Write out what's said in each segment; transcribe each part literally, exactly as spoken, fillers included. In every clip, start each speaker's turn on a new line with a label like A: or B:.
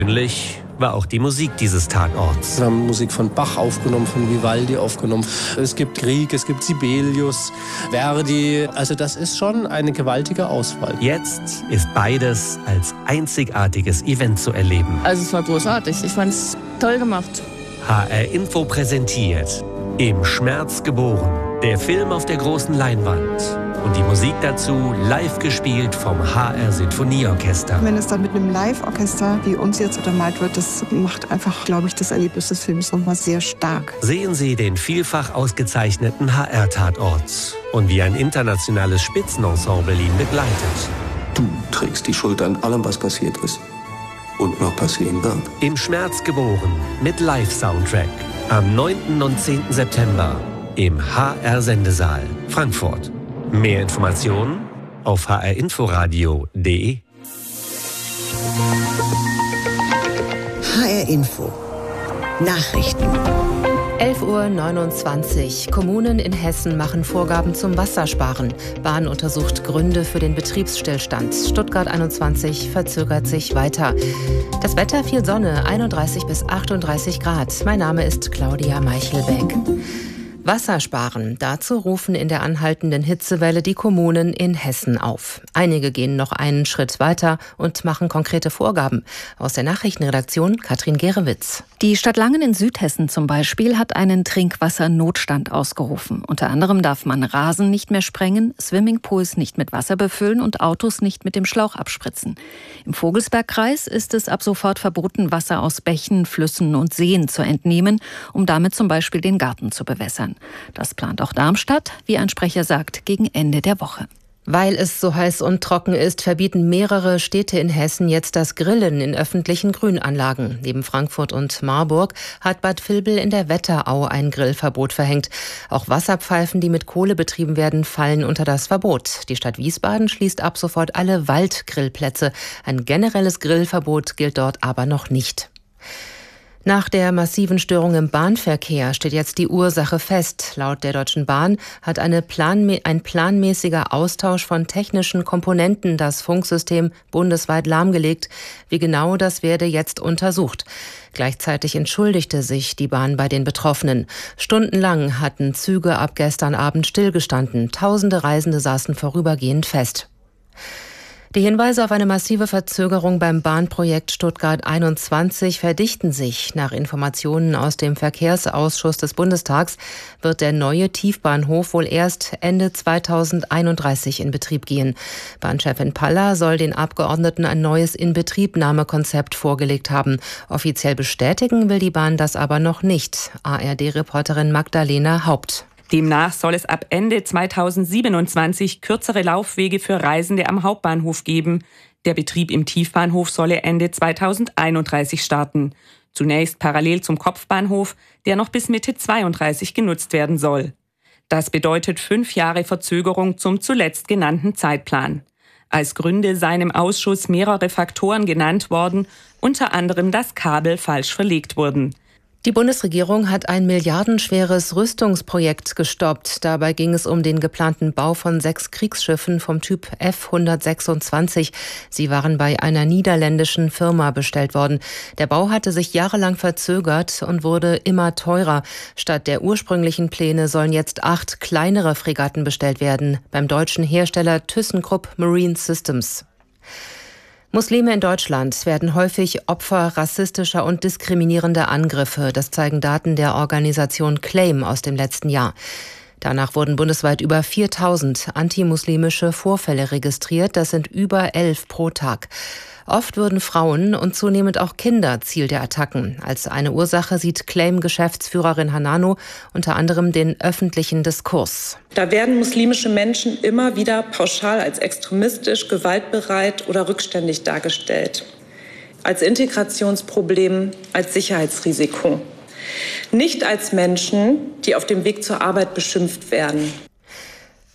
A: Ähnlich war auch die Musik dieses Tatorts.
B: Wir haben Musik von Bach aufgenommen, von Vivaldi aufgenommen. Es gibt Grieg, es gibt Sibelius, Verdi. Also das ist schon eine gewaltige Auswahl.
A: Jetzt ist beides als einzigartiges Event zu erleben.
C: Also es war großartig. Ich fand es toll gemacht.
A: H R Info präsentiert Im Schmerz geboren. Der Film auf der großen Leinwand. Und die Musik dazu live gespielt vom H R Sinfonieorchester.
D: Wenn es dann mit einem Live-Orchester wie uns jetzt untermalt wird, das macht einfach, glaube ich, das Erlebnis des Films nochmal sehr stark.
A: Sehen Sie den vielfach ausgezeichneten H R-Tatort und wie ein internationales Spitzenensemble ihn begleitet.
E: Du trägst die Schuld an allem, was passiert ist und noch passieren wird.
A: Im Schmerz geboren mit Live-Soundtrack. Am neunten und zehnten September im H R-Sendesaal Frankfurt. Mehr Informationen auf h r inforadio punkt de.
F: H R Info Nachrichten.
G: elf Uhr neunundzwanzig. Kommunen in Hessen machen Vorgaben zum Wassersparen. Bahn untersucht Gründe für den Betriebsstillstand. Stuttgart einundzwanzig verzögert sich weiter. Das Wetter: viel Sonne, einunddreißig bis achtunddreißig Grad. Mein Name ist Claudia Meichelbeck. Wassersparen. Dazu rufen in der anhaltenden Hitzewelle die Kommunen in Hessen auf. Einige gehen noch einen Schritt weiter und machen konkrete Vorgaben. Aus der Nachrichtenredaktion Katrin Gerewitz.
H: Die Stadt Langen in Südhessen zum Beispiel hat einen Trinkwassernotstand ausgerufen. Unter anderem darf man Rasen nicht mehr sprengen, Swimmingpools nicht mit Wasser befüllen und Autos nicht mit dem Schlauch abspritzen. Im Vogelsbergkreis ist es ab sofort verboten, Wasser aus Bächen, Flüssen und Seen zu entnehmen, um damit zum Beispiel den Garten zu bewässern. Das plant auch Darmstadt, wie ein Sprecher sagt, gegen Ende der Woche.
G: Weil es so heiß und trocken ist, verbieten mehrere Städte in Hessen jetzt das Grillen in öffentlichen Grünanlagen. Neben Frankfurt und Marburg hat Bad Vilbel in der Wetterau ein Grillverbot verhängt. Auch Wasserpfeifen, die mit Kohle betrieben werden, fallen unter das Verbot. Die Stadt Wiesbaden schließt ab sofort alle Waldgrillplätze. Ein generelles Grillverbot gilt dort aber noch nicht. Nach der massiven Störung im Bahnverkehr steht jetzt die Ursache fest. Laut der Deutschen Bahn hat eine Planmä- ein planmäßiger Austausch von technischen Komponenten das Funksystem bundesweit lahmgelegt. Wie genau, das werde jetzt untersucht. Gleichzeitig entschuldigte sich die Bahn bei den Betroffenen. Stundenlang hatten Züge ab gestern Abend stillgestanden. Tausende Reisende saßen vorübergehend fest. Die Hinweise auf eine massive Verzögerung beim Bahnprojekt Stuttgart einundzwanzig verdichten sich. Nach Informationen aus dem Verkehrsausschuss des Bundestags wird der neue Tiefbahnhof wohl erst Ende zweitausendeinunddreißig in Betrieb gehen. Bahnchefin Paller soll den Abgeordneten ein neues Inbetriebnahmekonzept vorgelegt haben. Offiziell bestätigen will die Bahn das aber noch nicht. A R D-Reporterin Magdalena Haupt.
I: Demnach soll es ab Ende zweitausendsiebenundzwanzig kürzere Laufwege für Reisende am Hauptbahnhof geben. Der Betrieb im Tiefbahnhof solle Ende zweitausendeinunddreißig starten. Zunächst parallel zum Kopfbahnhof, der noch bis Mitte zweiunddreißig genutzt werden soll. Das bedeutet fünf Jahre Verzögerung zum zuletzt genannten Zeitplan. Als Gründe seien im Ausschuss mehrere Faktoren genannt worden, unter anderem, dass Kabel falsch verlegt wurden.
G: Die Bundesregierung hat ein milliardenschweres Rüstungsprojekt gestoppt. Dabei ging es um den geplanten Bau von sechs Kriegsschiffen vom Typ F hundertsechsundzwanzig. Sie waren bei einer niederländischen Firma bestellt worden. Der Bau hatte sich jahrelang verzögert und wurde immer teurer. Statt der ursprünglichen Pläne sollen jetzt acht kleinere Fregatten bestellt werden, beim deutschen Hersteller ThyssenKrupp Marine Systems. Muslime in Deutschland werden häufig Opfer rassistischer und diskriminierender Angriffe. Das zeigen Daten der Organisation Claim aus dem letzten Jahr. Danach wurden bundesweit über viertausend antimuslimische Vorfälle registriert. Das sind über elf pro Tag. Oft würden Frauen und zunehmend auch Kinder Ziel der Attacken. Als eine Ursache sieht Claim-Geschäftsführerin Hanano unter anderem den öffentlichen Diskurs.
J: Da werden muslimische Menschen immer wieder pauschal als extremistisch, gewaltbereit oder rückständig dargestellt. Als Integrationsproblem, als Sicherheitsrisiko. Nicht als Menschen, die auf dem Weg zur Arbeit beschimpft werden.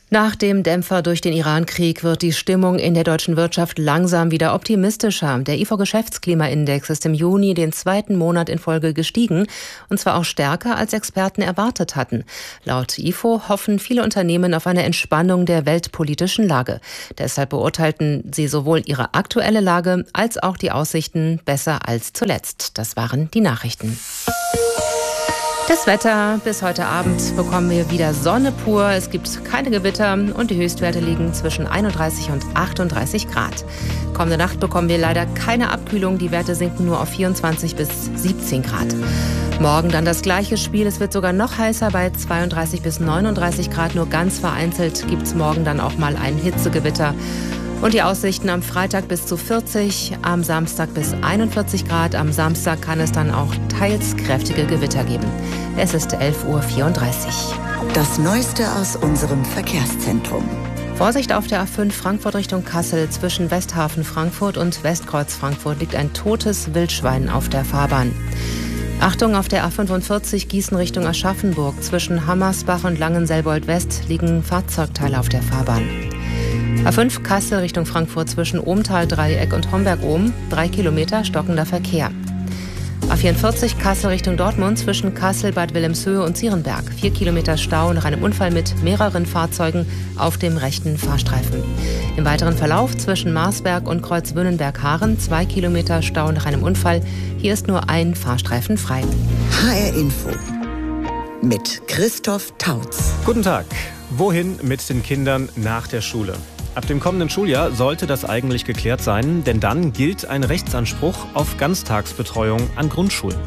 G: Nach dem Dämpfer durch den Iran-Krieg wird die Stimmung in der deutschen Wirtschaft langsam wieder optimistischer. Der I F O-Geschäftsklimaindex ist im Juni den zweiten Monat in Folge gestiegen, und zwar auch stärker, als Experten erwartet hatten. Laut I F O hoffen viele Unternehmen auf eine Entspannung der weltpolitischen Lage. Deshalb beurteilten sie sowohl ihre aktuelle Lage als auch die Aussichten besser als zuletzt. Das waren die Nachrichten. Das Wetter: Bis heute Abend bekommen wir wieder Sonne pur. Es gibt keine Gewitter und die Höchstwerte liegen zwischen einunddreißig und achtunddreißig Grad. Kommende Nacht bekommen wir leider keine Abkühlung. Die Werte sinken nur auf vierundzwanzig bis siebzehn Grad. Morgen dann das gleiche Spiel. Es wird sogar noch heißer bei zweiunddreißig bis neununddreißig Grad. Nur ganz vereinzelt gibt es morgen dann auch mal ein Hitzegewitter. Und die Aussichten: am Freitag bis zu vierzig, am Samstag bis einundvierzig Grad. Am Samstag kann es dann auch teils kräftige Gewitter geben. Es ist elf Uhr vierunddreißig.
F: Das Neueste aus unserem Verkehrszentrum.
G: Vorsicht auf der A fünf Frankfurt Richtung Kassel. Zwischen Westhafen Frankfurt und Westkreuz Frankfurt liegt ein totes Wildschwein auf der Fahrbahn. Achtung auf der A fünfundvierzig Gießen Richtung Aschaffenburg. Zwischen Hammersbach und Langenselbold West liegen Fahrzeugteile auf der Fahrbahn. A fünf Kassel Richtung Frankfurt zwischen Ohmtal-Dreieck und Homberg-Ohm. Drei Kilometer stockender Verkehr. A vierundvierzig Kassel Richtung Dortmund zwischen Kassel, Bad Wilhelmshöhe und Zierenberg. Vier Kilometer Stau nach einem Unfall mit mehreren Fahrzeugen auf dem rechten Fahrstreifen. Im weiteren Verlauf zwischen Marsberg und Kreuzwöhnenberg-Haaren. Zwei Kilometer Stau nach einem Unfall. Hier ist nur ein Fahrstreifen frei.
F: H R Info mit Christoph Tautz.
K: Guten Tag. Wohin mit den Kindern nach der Schule? Ab dem kommenden Schuljahr sollte das eigentlich geklärt sein, denn dann gilt ein Rechtsanspruch auf Ganztagsbetreuung an Grundschulen.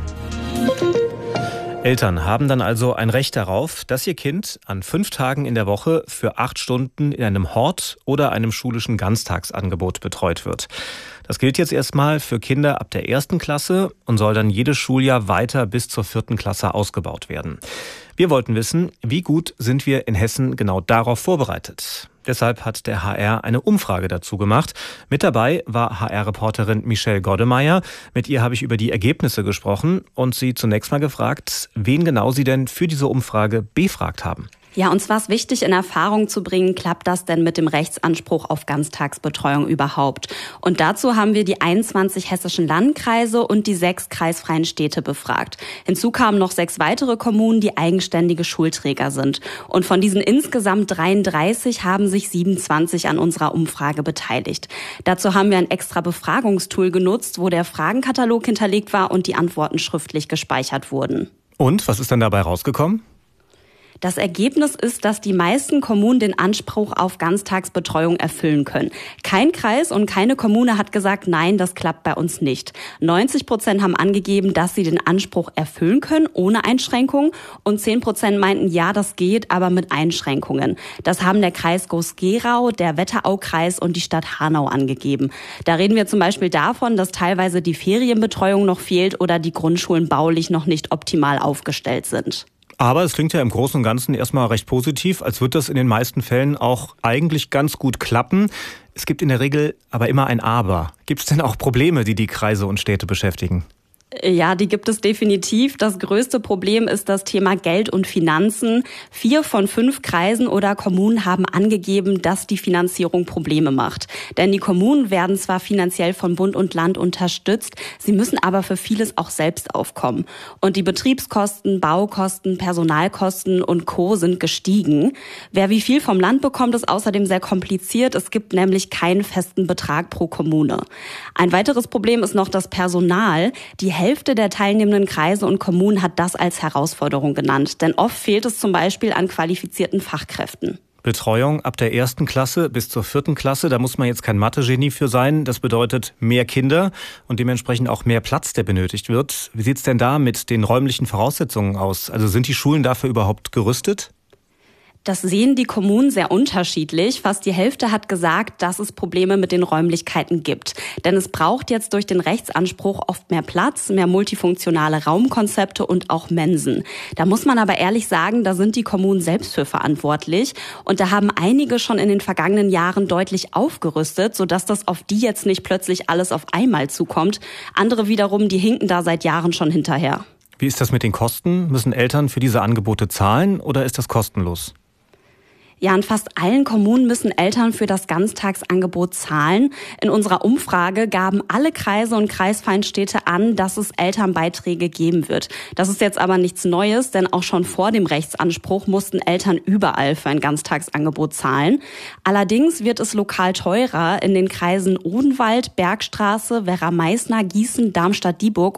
K: Eltern haben dann also ein Recht darauf, dass ihr Kind an fünf Tagen in der Woche für acht Stunden in einem Hort oder einem schulischen Ganztagsangebot betreut wird. Das gilt jetzt erstmal für Kinder ab der ersten Klasse und soll dann jedes Schuljahr weiter bis zur vierten Klasse ausgebaut werden. Wir wollten wissen, wie gut sind wir in Hessen genau darauf vorbereitet? Deshalb hat der H R eine Umfrage dazu gemacht. Mit dabei war H R-Reporterin Michelle Goddemeyer. Mit ihr habe ich über die Ergebnisse gesprochen und sie zunächst mal gefragt, wen genau sie denn für diese Umfrage befragt haben.
L: Ja, uns war es wichtig, in Erfahrung zu bringen, klappt das denn mit dem Rechtsanspruch auf Ganztagsbetreuung überhaupt? Und dazu haben wir die einundzwanzig hessischen Landkreise und die sechs kreisfreien Städte befragt. Hinzu kamen noch sechs weitere Kommunen, die eigenständige Schulträger sind. Und von diesen insgesamt dreiunddreißig haben sich siebenundzwanzig an unserer Umfrage beteiligt. Dazu haben wir ein extra Befragungstool genutzt, wo der Fragenkatalog hinterlegt war und die Antworten schriftlich gespeichert wurden.
K: Und was ist dann dabei rausgekommen?
L: Das Ergebnis ist, dass die meisten Kommunen den Anspruch auf Ganztagsbetreuung erfüllen können. Kein Kreis und keine Kommune hat gesagt, nein, das klappt bei uns nicht. neunzig Prozent haben angegeben, dass sie den Anspruch erfüllen können, ohne Einschränkungen. Und zehn Prozent meinten, ja, das geht, aber mit Einschränkungen. Das haben der Kreis Groß-Gerau, der Wetteraukreis und die Stadt Hanau angegeben. Da reden wir zum Beispiel davon, dass teilweise die Ferienbetreuung noch fehlt oder die Grundschulen baulich noch nicht optimal aufgestellt sind.
K: Aber es klingt ja im Großen und Ganzen erstmal recht positiv, als wird das in den meisten Fällen auch eigentlich ganz gut klappen. Es gibt in der Regel aber immer ein Aber. Gibt es denn auch Probleme, die die Kreise und Städte beschäftigen?
L: Ja, die gibt es definitiv. Das größte Problem ist das Thema Geld und Finanzen. Vier von fünf Kreisen oder Kommunen haben angegeben, dass die Finanzierung Probleme macht. Denn die Kommunen werden zwar finanziell von Bund und Land unterstützt, sie müssen aber für vieles auch selbst aufkommen. Und die Betriebskosten, Baukosten, Personalkosten und Co. sind gestiegen. Wer wie viel vom Land bekommt, ist außerdem sehr kompliziert. Es gibt nämlich keinen festen Betrag pro Kommune. Ein weiteres Problem ist noch das Personal. Die Hälfte der teilnehmenden Kreise und Kommunen hat das als Herausforderung genannt. Denn oft fehlt es zum Beispiel an qualifizierten Fachkräften.
K: Betreuung ab der ersten Klasse bis zur vierten Klasse, da muss man jetzt kein Mathe-Genie für sein. Das bedeutet mehr Kinder und dementsprechend auch mehr Platz, der benötigt wird. Wie sieht's denn da mit den räumlichen Voraussetzungen aus? Also sind die Schulen dafür überhaupt gerüstet?
L: Das sehen die Kommunen sehr unterschiedlich. Fast die Hälfte hat gesagt, dass es Probleme mit den Räumlichkeiten gibt. Denn es braucht jetzt durch den Rechtsanspruch oft mehr Platz, mehr multifunktionale Raumkonzepte und auch Mensen. Da muss man aber ehrlich sagen, da sind die Kommunen selbst für verantwortlich. Und da haben einige schon in den vergangenen Jahren deutlich aufgerüstet, sodass das auf die jetzt nicht plötzlich alles auf einmal zukommt. Andere wiederum, die hinken da seit Jahren schon hinterher.
K: Wie ist das mit den Kosten? Müssen Eltern für diese Angebote zahlen oder ist das kostenlos?
L: Ja, in fast allen Kommunen müssen Eltern für das Ganztagsangebot zahlen. In unserer Umfrage gaben alle Kreise und Kreisvereinstädte an, dass es Elternbeiträge geben wird. Das ist jetzt aber nichts Neues, denn auch schon vor dem Rechtsanspruch mussten Eltern überall für ein Ganztagsangebot zahlen. Allerdings wird es lokal teurer in den Kreisen Odenwald, Bergstraße, Werra-Meißner, Gießen, Darmstadt-Dieburg